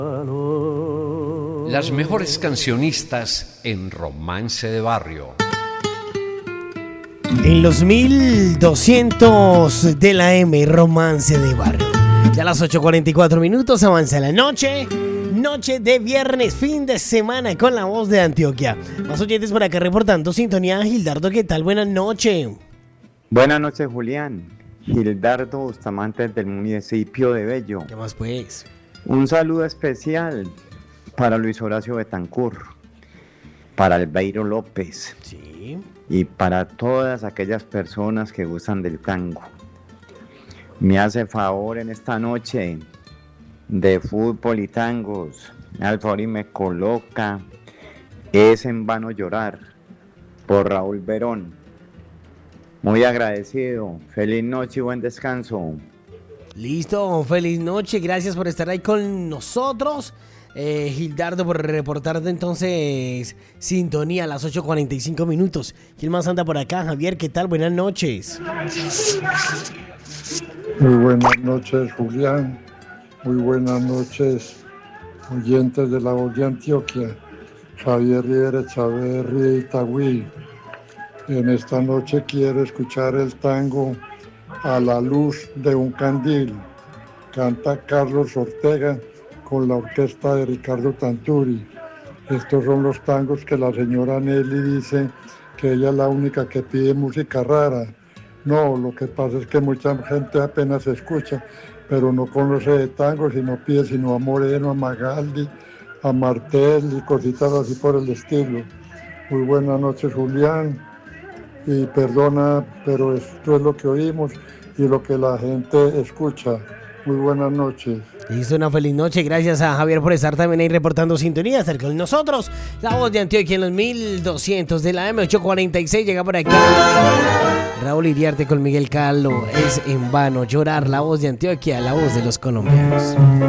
Las mejores cancionistas en Romance de Barrio. En los 1200 de la M, Romance de Barrio. Ya a las 8:44 minutos avanza la noche. Noche de viernes, fin de semana con la voz de Antioquia. Más oyentes por acá reportando sintonía. Gildardo, ¿qué tal? Buenas noches. Buenas noches, Julián. Gildardo Bustamante del municipio de Bello. ¿Qué más pues? Un saludo especial para Luis Horacio Betancur, para Albeiro López. Sí. Y para todas aquellas personas que gustan del tango. Me hace favor en esta noche de fútbol y tangos. Me hace favor y me coloca Es en vano llorar por Raúl Verón. Muy agradecido. Feliz noche y buen descanso. Listo, feliz noche. Gracias por estar ahí con nosotros. Gildardo, por reportarte entonces sintonía a las 8:45 minutos. ¿Quién más anda por acá? Javier, ¿qué tal? Buenas noches. Muy buenas noches, Julián. Muy buenas noches, oyentes de la voz de Antioquia. Javier Rivera Echaverri de Itagüí. En esta noche quiero escuchar el tango A la luz de un candil. Canta Carlos Ortega con la orquesta de Ricardo Tanturi. Estos son los tangos que la señora Nelly dice que ella es la única que pide música rara. No, lo que pasa es que mucha gente apenas escucha, pero no conoce de tangos y no pide sino a Moreno, a Magaldi, a Martel y cositas así por el estilo. Muy buenas noches, Julián, y perdona, pero esto es lo que oímos y lo que la gente escucha. Muy buenas noches. Listo, una feliz noche. Gracias a Javier por estar también ahí reportando sintonía. Estar con nosotros. La voz de Antioquia en los 1200 de la M, 8:46. Llega por aquí Raúl Iriarte con Miguel Caló. Es en vano llorar. La voz de Antioquia, la voz de los colombianos.